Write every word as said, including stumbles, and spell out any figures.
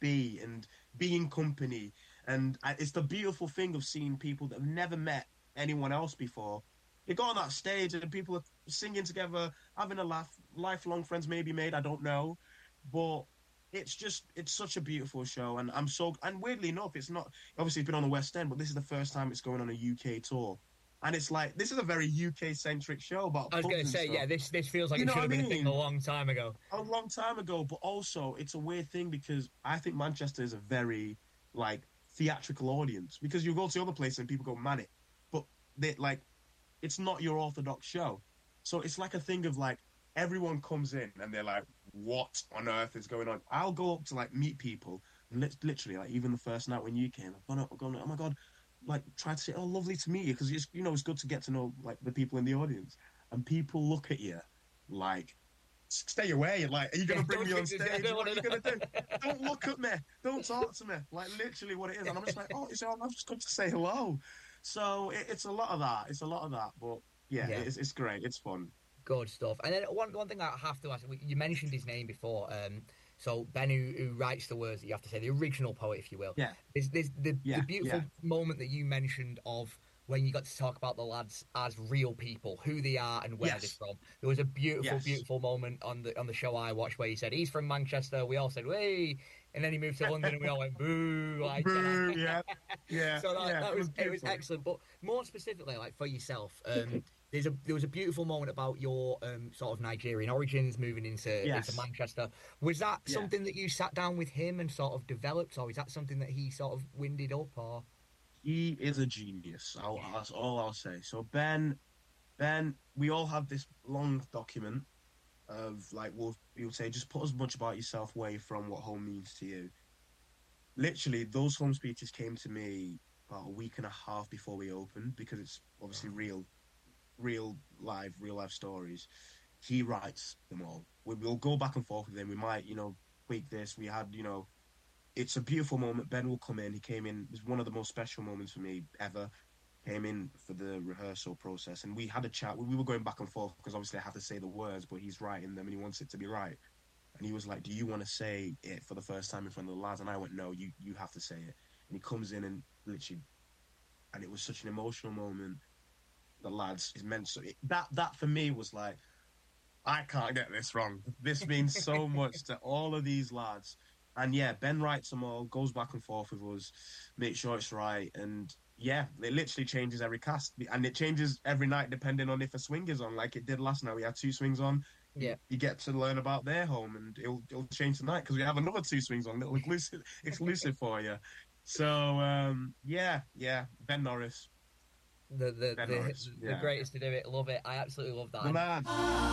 be and be in company. And I, it's the beautiful thing of seeing people that have never met anyone else before. They go on that stage and people are singing together, having a laugh. Lifelong friends may be made, I don't know, but it's just it's such a beautiful show. And I'm so and weirdly enough, it's not obviously it's been on the West End, but this is the first time it's going on a U K tour. And it's like this is a very U K centric show about I was going pubs to and say, stuff. yeah, this this feels like You it know should what have I been a thing a mean? long time ago. A long time ago, but also it's a weird thing because I think Manchester is a very like theatrical audience because you go to other places and people go manic, but they like it's not your orthodox show. So it's like a thing of like everyone comes in and they're like, "What on earth is going on?" I'll go up to like meet people and lit- literally like even the first night when you came, I've gone up, I've gone, "Oh my God," like try to say, "Oh, lovely to meet you," because it's you know it's good to get to know like the people in the audience, and people look at you like stay away. Like, are you going Yeah, to bring don't me on speak to me. I stage? don't What want are you to going to do? know. Don't look at me. Don't talk to me. Like, literally what it is. And I'm just like, oh, so I've just come to say hello. So it, it's a lot of that. It's a lot of that. But yeah, Yeah. it's, it's great. It's fun. Good stuff. And then one one thing I have to ask, you mentioned his name before. Um, so Ben, who, who writes the words that you have to say, the original poet, if you will. Yeah, Is this the the yeah, beautiful yeah. moment that you mentioned of when you got to talk about the lads as real people, who they are and where they're Yes, from. There was a beautiful, yes. beautiful moment on the on the show I watched where he said he's from Manchester. We all said "Way," and then he moved to London and we all went "Boo!" Like, you know. Boo, yeah, yeah, So that, yeah. that It was was it was beautiful. excellent. But more specifically, like for yourself, um, there's a there was a beautiful moment about your um, sort of Nigerian origins moving into into Yes, Manchester. Was that yeah. something that you sat down with him and sort of developed, or is that something that he sort of winded up? Or He is a genius. I'll, yeah, that's all I'll say. So Ben, Ben, we all have this long document of like we'll we would say just put as much about yourself away from what home means to you. Literally, those home speeches came to me about a week and a half before we opened because it's obviously real, real live, real life stories. He writes them all. We, we'll go back and forth with him. We might, you know, tweak this. We had, you know, it's a beautiful moment. Ben will come in. He came in. It was one of the most special moments for me ever. Came in for the rehearsal process, and we had a chat. We, we were going back and forth because obviously I have to say the words, but he's writing them and he wants it to be right. And he was like, "Do you want to say it for the first time in front of the lads?" And I went, "No, you you have to say it." And he comes in and literally, and it was such an emotional moment. The lads is meant so it, that that for me was like, I can't get this wrong. This means so much to all of these lads. And yeah, Ben writes them all, goes back and forth with us, make sure it's right, and yeah, it literally changes every cast, and it changes every night depending on if a swing is on, like it did last night. We had two swings on. You, yeah. you get to learn about their home, and it'll it'll change tonight because we have another two swings on, little exclusive exclusive for you. So um, yeah, yeah, Ben Norris, The the Ben the Norris, the yeah, greatest to do it. Love it. I absolutely love that. the And man.